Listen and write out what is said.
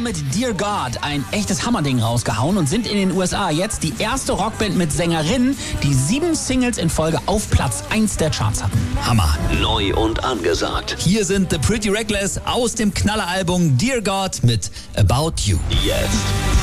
mit Dear God ein echtes Hammerding rausgehauen und sind in den USA jetzt die erste Rockband mit Sängerinnen, die 7 Singles in Folge auf Platz 1 der Charts hatten. Hammer. Neu und angesagt. Hier sind The Pretty Reckless aus dem Knalleralbum Dear God mit About You. Jetzt